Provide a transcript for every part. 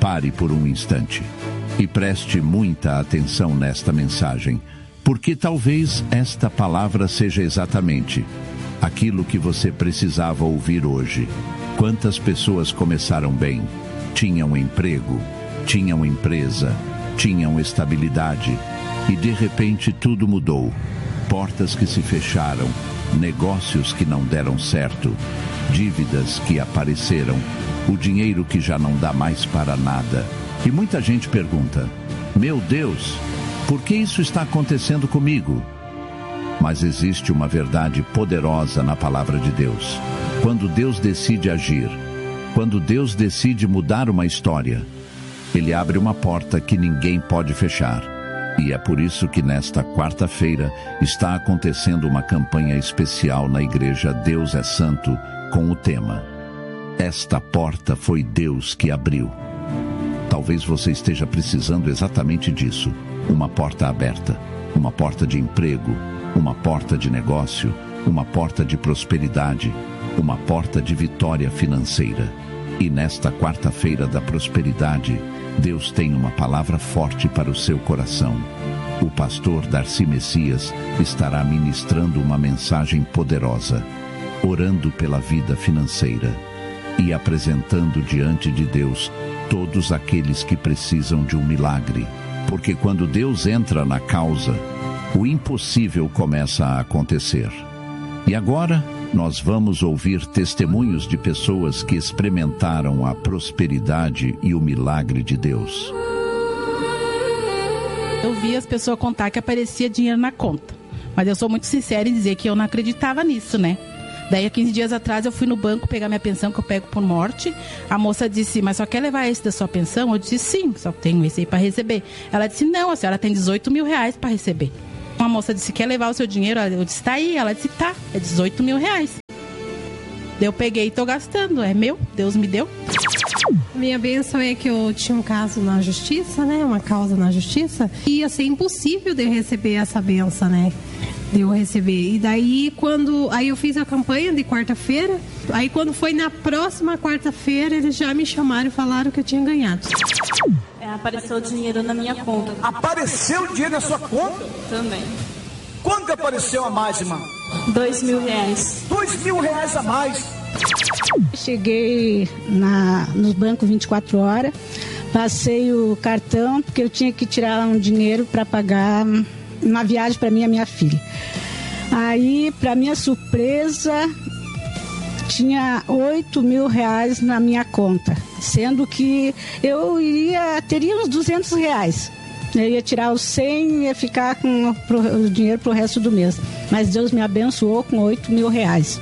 Pare por um instante e preste muita atenção nesta mensagem, porque talvez esta palavra seja exatamente aquilo que você precisava ouvir hoje. Quantas pessoas começaram bem, tinham emprego, tinham empresa, tinham estabilidade e de repente tudo mudou. Portas que se fecharam, negócios que não deram certo, dívidas que apareceram, o dinheiro que já não dá mais para nada. E muita gente pergunta: meu Deus, por que isso está acontecendo comigo? Mas existe uma verdade poderosa na palavra de Deus. Quando Deus decide agir, quando Deus decide mudar uma história, Ele abre uma porta que ninguém pode fechar. E é por isso que nesta quarta-feira está acontecendo uma campanha especial na igreja Deus é Santo, com o tema Esta porta foi Deus que abriu. Talvez você esteja precisando exatamente disso. Uma porta aberta, uma porta de emprego, uma porta de negócio, uma porta de prosperidade, uma porta de vitória financeira. E nesta quarta-feira da prosperidade, Deus tem uma palavra forte para o seu coração. O pastor Darcy Messias estará ministrando uma mensagem poderosa, orando pela vida financeira e apresentando diante de Deus todos aqueles que precisam de um milagre. Porque quando Deus entra na causa, o impossível começa a acontecer. E agora nós vamos ouvir testemunhos de pessoas que experimentaram a prosperidade e o milagre de Deus. Eu vi as pessoas contar que aparecia dinheiro na conta, mas eu sou muito sincera em dizer que eu não acreditava nisso, né? Daí, há 15 dias atrás, eu fui no banco pegar minha pensão, que eu pego por morte. A moça disse: mas só quer levar esse da sua pensão? Eu disse: sim, só tenho esse aí para receber. Ela disse: não, a senhora tem 18 mil reais para receber. Uma moça disse: quer levar o seu dinheiro? Eu disse: tá aí. Ela disse: tá, é 18 mil reais. Daí eu peguei e tô gastando, é meu, Deus me deu. Minha bênção é que eu tinha um caso na justiça, né? Uma causa na justiça. E ia ser impossível de eu receber essa bênção, né? De eu receber. E daí, aí eu fiz a campanha de quarta-feira. Aí, quando foi na próxima quarta-feira, eles já me chamaram e falaram que eu tinha ganhado. Apareceu dinheiro na minha conta. Apareceu dinheiro na sua conta? Também. Quanto que apareceu a mais, irmã? 2 mil reais. 2 mil reais a mais. Cheguei no banco 24 horas, passei o cartão, porque eu tinha que tirar um dinheiro para pagar uma viagem para mim e a minha filha. Aí, para minha surpresa, tinha 8 mil reais na minha conta, sendo que eu teria uns 200 reais. Eu ia tirar os 100 e ia ficar com o dinheiro para o resto do mês. Mas Deus me abençoou com 8 mil reais.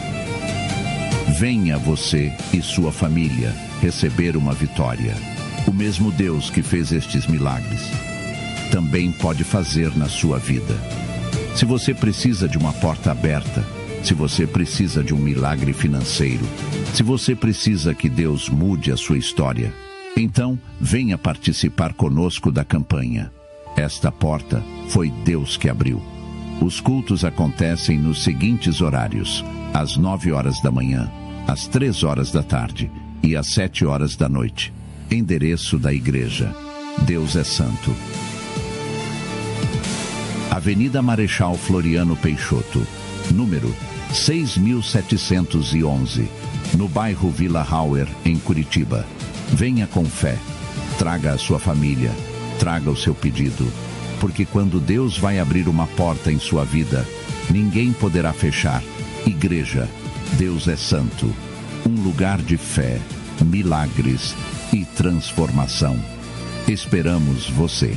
Venha você e sua família receber uma vitória. O mesmo Deus que fez estes milagres também pode fazer na sua vida. Se você precisa de uma porta aberta, se você precisa de um milagre financeiro, se você precisa que Deus mude a sua história, então venha participar conosco da campanha. Esta porta foi Deus que abriu. Os cultos acontecem nos seguintes horários: às 9 horas da manhã, às 3 horas da tarde e às 7 horas da noite. Endereço da igreja: Deus é Santo, Avenida Marechal Floriano Peixoto, número 6.711, no bairro Vila Hauer, em Curitiba. Venha com fé, traga a sua família, traga o seu pedido, porque quando Deus vai abrir uma porta em sua vida, ninguém poderá fechar. Igreja, Deus é Santo, um lugar de fé, milagres e transformação. Esperamos você.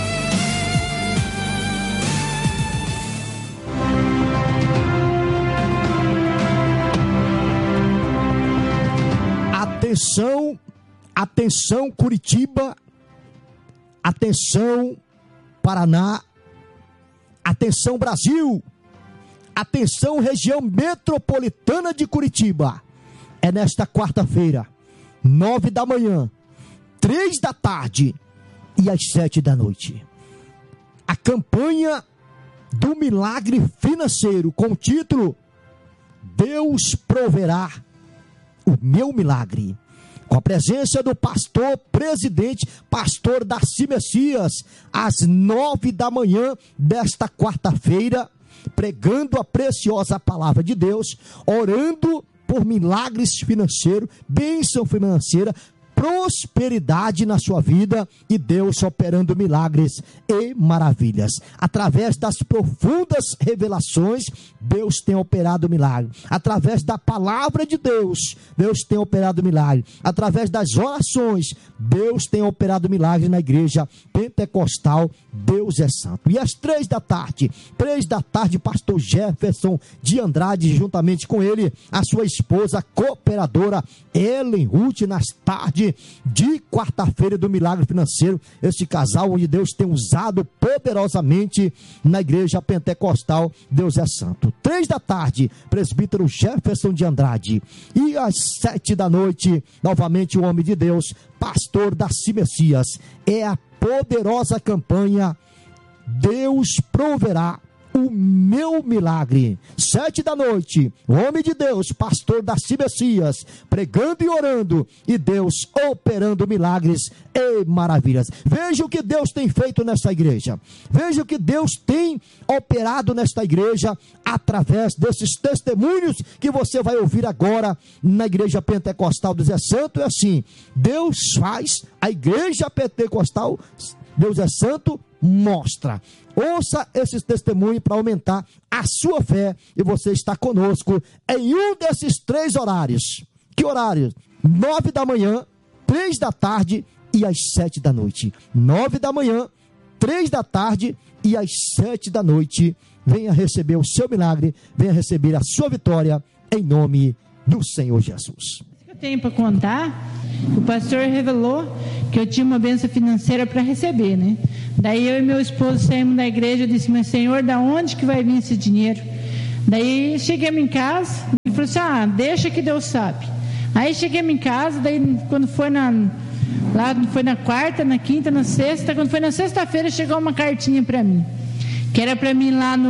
Atenção, atenção Curitiba, atenção Paraná, atenção Brasil, atenção região metropolitana de Curitiba. É nesta quarta-feira, 9 da manhã, 3 da tarde e às 7 da noite. A campanha do milagre financeiro com o título Deus proverá o meu milagre. com a presença do pastor presidente, pastor Darcy Messias, às 9 da manhã desta quarta-feira, pregando a preciosa palavra de Deus, orando por milagres financeiros, bênção financeira, prosperidade na sua vida e Deus operando milagres e maravilhas. Através das profundas revelações, Deus tem operado milagre. Através da palavra de Deus, Deus tem operado milagre. Através das orações, Deus tem operado milagre na igreja pentecostal. Deus é santo. E às 3 da tarde, pastor Jefferson de Andrade, juntamente com ele, a sua esposa cooperadora Ellen Ruth, nas tardes de quarta-feira do milagre financeiro, este casal onde Deus tem usado poderosamente na igreja pentecostal. Deus é santo. 3 da tarde, presbítero Jefferson de Andrade. E às 7 da noite, novamente o homem de Deus, pastor Darcy Messias. É a poderosa campanha Deus proverá o meu milagre. 7 da noite, o homem de Deus, pastor Darcy Messias, pregando e orando, e Deus operando milagres e maravilhas. Veja o que Deus tem feito nesta igreja. Veja o que Deus tem operado nesta igreja, através desses testemunhos que você vai ouvir agora na igreja pentecostal Deus é santo. É assim, Deus faz, a igreja pentecostal Deus é santo mostra. Ouça esses testemunhos para aumentar a sua fé, e você está conosco em um desses 3 horários. Que horários? 9 da manhã, 3 da tarde e às 7 da noite. 9 da manhã, 3 da tarde e às 7 da noite. Venha receber o seu milagre, venha receber a sua vitória, em nome do Senhor Jesus. Eu tenho para contar, o pastor revelou que eu tinha uma bênção financeira para receber, né? Daí eu e meu esposo saímos da igreja, eu disse, mas Senhor, da onde que vai vir esse dinheiro? Daí chegamos em casa, ele falou assim, deixa que Deus sabe. Aí chegamos em casa, daí quando foi foi na quarta, na quinta, na sexta, quando foi na sexta-feira, chegou uma cartinha para mim, que era para mim lá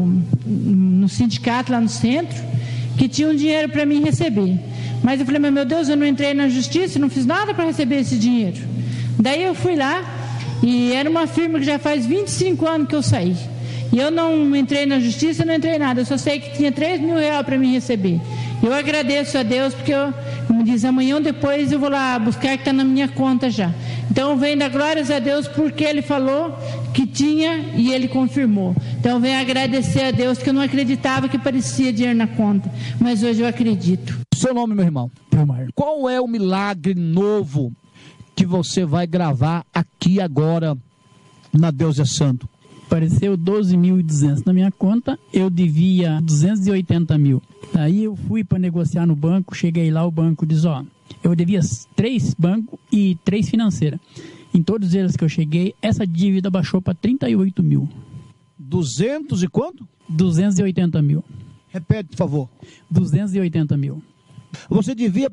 no sindicato, lá no centro, que tinha um dinheiro para mim receber. Mas eu falei, mas meu Deus, eu não entrei na justiça, não fiz nada para receber esse dinheiro. Daí eu fui lá, e era uma firma que já faz 25 anos que eu saí. E eu não entrei na justiça, não entrei nada, eu só sei que tinha 3 mil reais para mim receber. Eu agradeço a Deus, porque como diz, amanhã ou depois eu vou lá buscar, que está na minha conta já. Então eu venho dar glórias a Deus, porque Ele falou que tinha e Ele confirmou. Então eu venho agradecer a Deus, que eu não acreditava que parecia dinheiro na conta, mas hoje eu acredito. Seu nome, meu irmão? Vilmar. Qual é o milagre novo que você vai gravar aqui agora na Deus é Santo? Apareceu 12.200 na minha conta, eu devia 280 mil. Aí eu fui para negociar no banco, cheguei lá, o banco diz, eu devia 3 bancos e 3 financeiras. Em todos eles que eu cheguei, essa dívida baixou para 38 mil. 200 e quanto? 280 mil. Repete, por favor. 280 mil. Você devia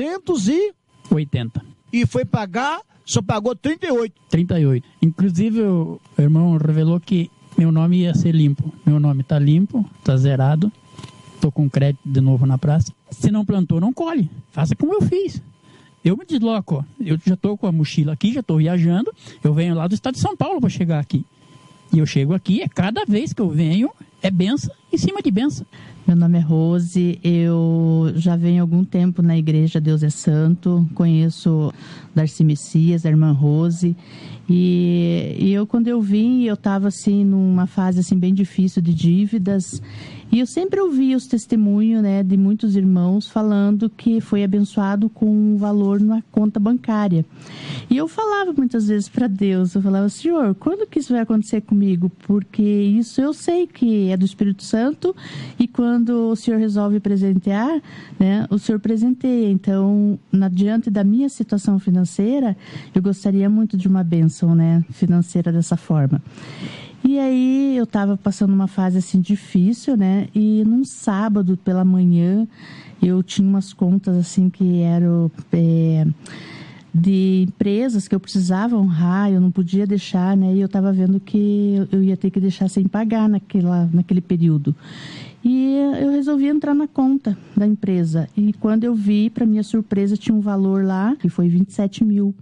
280. E foi pagar, só pagou 38. 38. Inclusive, o irmão revelou que meu nome ia ser limpo. Meu nome está limpo, está zerado. Estou com crédito de novo na praça. Se não plantou, não colhe. Faça como eu fiz. Eu me desloco. Eu já estou com a mochila aqui, já estou viajando. Eu venho lá do estado de São Paulo para chegar aqui. E eu chego aqui, cada vez que eu venho, é benção em cima de benção. Meu nome é Rose, eu já venho há algum tempo na igreja Deus é Santo, conheço Darcy Messias, a irmã Rose, e eu, quando eu vim, eu estava assim numa fase assim bem difícil de dívidas, e eu sempre ouvi os testemunhos, né, de muitos irmãos falando que foi abençoado com um valor na conta bancária. E eu falava muitas vezes para Deus, eu falava, Senhor, quando que isso vai acontecer comigo? Porque isso eu sei que é do Espírito Santo, e quando o Senhor resolve presentear, né, o Senhor presenteia. Então, diante da minha situação financeira, eu gostaria muito de uma bênção, né, financeira dessa forma. E aí eu estava passando uma fase assim difícil, né? E num sábado pela manhã eu tinha umas contas assim que eram de empresas que eu precisava honrar, eu não podia deixar, né? E eu estava vendo que eu ia ter que deixar sem pagar naquele período. E eu resolvi entrar na conta da empresa. E quando eu vi, para minha surpresa, tinha um valor lá, que foi 27 mil.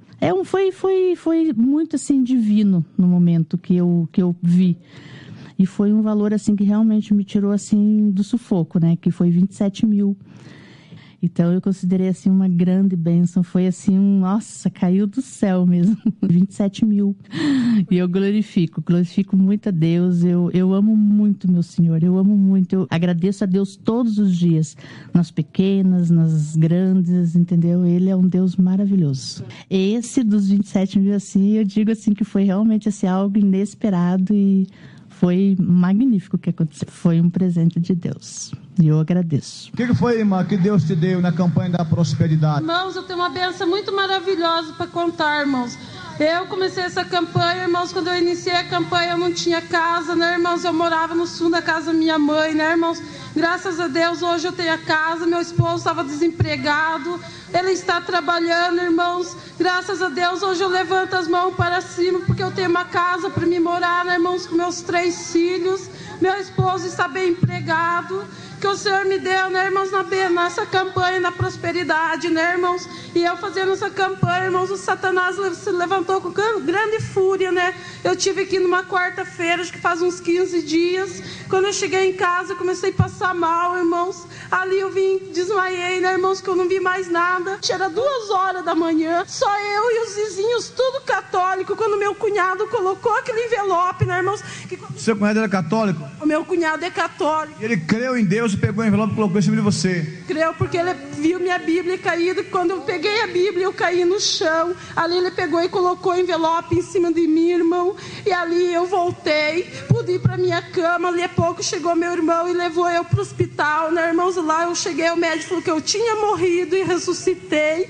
Foi muito, assim, divino no momento que eu vi. E foi um valor, assim, que realmente me tirou, assim, do sufoco, né? Que foi 27 mil. Então, eu considerei, assim, uma grande bênção. Foi, assim, nossa, caiu do céu mesmo. 27 mil. E eu glorifico muito a Deus. Eu amo muito, meu Senhor. Eu amo muito. Eu agradeço a Deus todos os dias. Nas pequenas, nas grandes, entendeu? Ele é um Deus maravilhoso. Esse dos 27 mil, assim, eu digo, assim, que foi realmente, assim, algo inesperado e foi magnífico o que aconteceu. Foi um presente de Deus. E eu agradeço. O que foi, irmã, que Deus te deu na campanha da prosperidade? Irmãos, eu tenho uma bênção muito maravilhosa para contar, irmãos. Eu comecei essa campanha, irmãos, quando eu iniciei a campanha eu não tinha casa, né, irmãos? Eu morava no sul da casa da minha mãe, né, irmãos? Graças a Deus, hoje eu tenho a casa, meu esposo estava desempregado, ele está trabalhando, irmãos. Graças a Deus, hoje eu levanto as mãos para cima, porque eu tenho uma casa para me morar, né, irmãos, com meus 3 filhos. Meu esposo está bem empregado, que o Senhor me deu, né, irmãos, nessa campanha da prosperidade, né, irmãos? E eu fazendo essa campanha, irmãos, o Satanás se levantou com grande fúria, né? Eu tive aqui numa quarta-feira, acho que faz uns 15 dias. Quando eu cheguei em casa, eu comecei a passar mal, irmãos. Ali eu desmaiei, né, irmãos, que eu não vi mais nada. Era 2 horas da manhã, só eu e os vizinhos, tudo católico, quando meu cunhado colocou aquele envelope, né, irmãos? Seu cunhado era católico? O meu cunhado é católico. E ele creu em Deus e pegou o envelope e colocou em cima de você? Creu, porque ele viu minha Bíblia caída. Quando eu peguei a Bíblia, eu caí no chão. Ali ele pegou e colocou o envelope em cima de mim, irmão. E ali eu voltei, pude ir para minha cama. Ali a pouco chegou meu irmão e levou eu para o hospital, né, irmãos? Lá eu cheguei, o médico falou que eu tinha morrido e ressuscitei.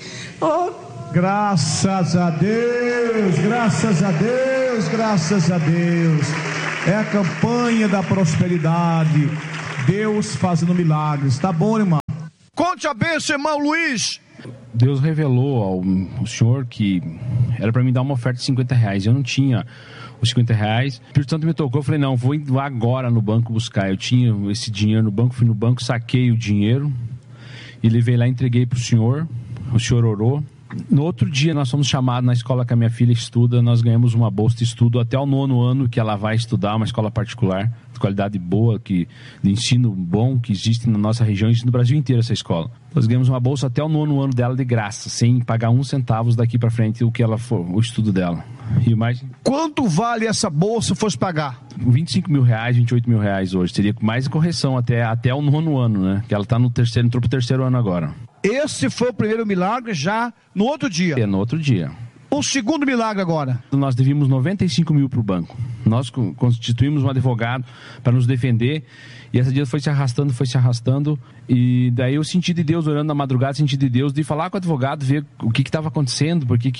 Graças a Deus, graças a Deus, graças a Deus. É a campanha da prosperidade. Deus fazendo milagres. Tá bom, irmão? Conte a bênção, irmão Luiz. Deus revelou ao senhor que era para mim dar uma oferta de R$50. Eu não tinha os R$50. O Espírito Santo me tocou. Eu falei, não, vou agora no banco buscar. Eu tinha esse dinheiro no banco, fui no banco, saquei o dinheiro e levei lá e entreguei para o senhor. O senhor orou. No outro dia nós fomos chamados na escola que a minha filha estuda, nós ganhamos uma bolsa de estudo até o 9º ano que ela vai estudar, uma escola particular, de qualidade boa, de ensino bom, que existe na nossa região, existe no Brasil inteiro essa escola. Nós ganhamos uma bolsa até o 9º ano dela de graça, sem pagar 1 centavo daqui para frente o estudo dela. E mais... Quanto vale essa bolsa fosse pagar? R$25 mil, R$28 mil hoje, seria mais correção até o 9º ano, né? Que ela está entrou pro 3º ano agora. Esse foi o primeiro milagre já no outro dia? É, no outro dia. O segundo milagre agora? Nós devíamos 95 mil para o banco. Nós constituímos um advogado para nos defender. E esse dia foi se arrastando. E daí eu senti de Deus, orando na madrugada, senti de Deus de falar com o advogado, ver o que estava acontecendo, porque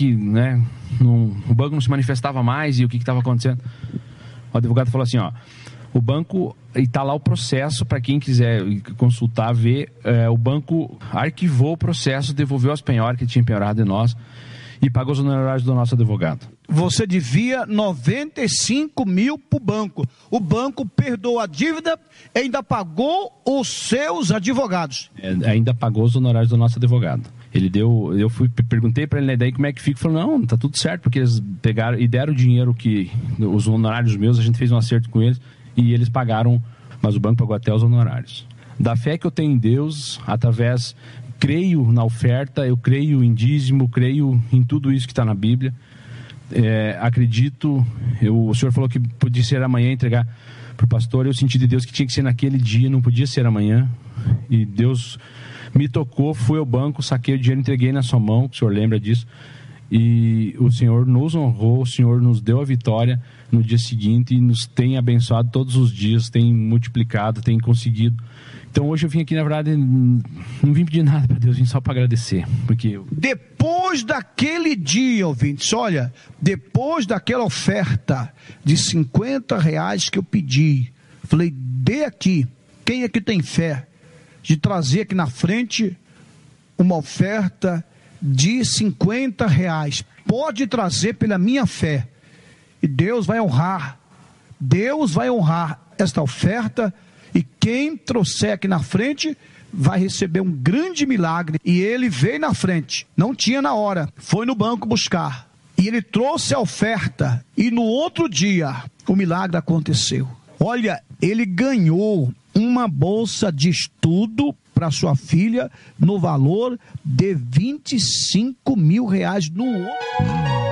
o banco não se manifestava mais e o que estava acontecendo. O advogado falou assim, o banco, e está lá o processo, para quem quiser consultar, ver, o banco arquivou o processo, devolveu as penhoras que tinha penhorado de nós e pagou os honorários do nosso advogado. Você devia 95 mil para o banco. O banco perdoou a dívida e ainda pagou os seus advogados. Ainda pagou os honorários do nosso advogado. Ele deu, perguntei para ele, né, daí como é que fica? Ele falou, não, tá tudo certo, porque eles pegaram e deram o dinheiro os honorários meus, a gente fez um acerto com eles e eles pagaram, mas o banco pagou até os honorários. Da fé que eu tenho em Deus, creio na oferta, eu creio em dízimo, creio em tudo isso que está na Bíblia. Acredito, o senhor falou que podia ser amanhã entregar para o pastor, eu senti de Deus que tinha que ser naquele dia, não podia ser amanhã, e Deus me tocou, fui ao banco, saquei o dinheiro, entreguei na sua mão, o senhor lembra disso, e o Senhor nos honrou, o Senhor nos deu a vitória no dia seguinte e nos tem abençoado todos os dias, tem multiplicado, tem conseguido. Então hoje eu vim aqui, na verdade, não vim pedir nada para Deus, vim só para agradecer. Porque depois daquele dia, ouvintes, olha, depois daquela oferta de R$50 que eu pedi, falei, dê aqui, quem aqui tem fé de trazer aqui na frente uma oferta de R$50, pode trazer pela minha fé, e Deus vai honrar esta oferta, E quem trouxer aqui na frente vai receber um grande milagre. E ele veio na frente, não tinha na hora, foi no banco buscar. E ele trouxe a oferta, e no outro dia o milagre aconteceu. Olha, ele ganhou uma bolsa de estudo para sua filha no valor de R$25 mil no outro.